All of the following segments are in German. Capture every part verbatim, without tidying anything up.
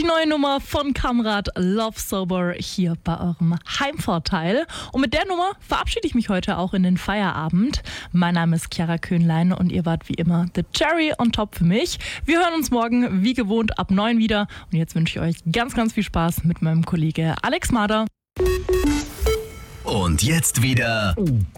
die neue Nummer von Kamrat Love Sober hier bei eurem Heimvorteil. Und mit der Nummer verabschiede ich mich heute auch in den Feierabend. Mein Name ist Chiara Köhnlein und ihr wart wie immer the cherry on top für mich. Wir hören uns morgen wie gewohnt ab neun wieder. Und jetzt wünsche ich euch ganz, ganz viel Spaß mit meinem Kollege Alex Mader. Und jetzt wieder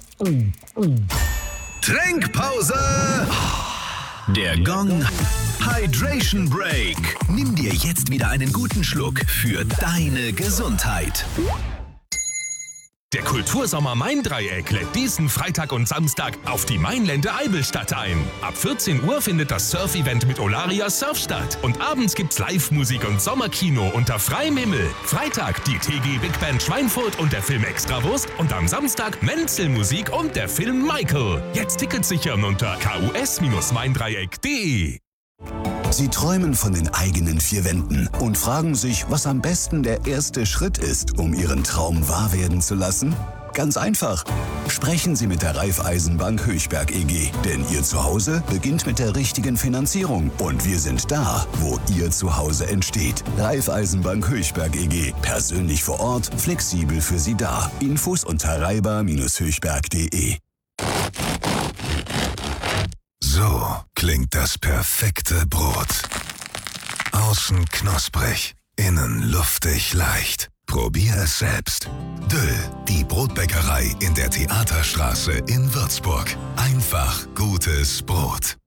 Trinkpause. Der Gong Hydration Break. Nimm dir jetzt wieder einen guten Schluck für deine Gesundheit. Der Kultursommer Main-Dreieck lädt diesen Freitag und Samstag auf die Mainlände Eibelstadt ein. Ab vierzehn Uhr findet das Surf-Event mit Olaria Surf statt. Und abends gibt's Live-Musik und Sommerkino unter freiem Himmel. Freitag die T G Big Band Schweinfurt und der Film Extrawurst. Und am Samstag Menzel-Musik und der Film Michael. Jetzt Tickets sichern unter k u s Maindreieck punkt de. Sie träumen von den eigenen vier Wänden und fragen sich, was am besten der erste Schritt ist, um Ihren Traum wahr werden zu lassen? Ganz einfach. Sprechen Sie mit der Raiffeisenbank Höchberg E G, denn Ihr Zuhause beginnt mit der richtigen Finanzierung und wir sind da, wo Ihr Zuhause entsteht. Raiffeisenbank Höchberg E G. Persönlich vor Ort, flexibel für Sie da. Infos unter raiba Bindestrich höchberg punkt de. So klingt das perfekte Brot. Außen knusprig, innen luftig leicht. Probier es selbst. Döll, die Brotbäckerei in der Theaterstraße in Würzburg. Einfach gutes Brot.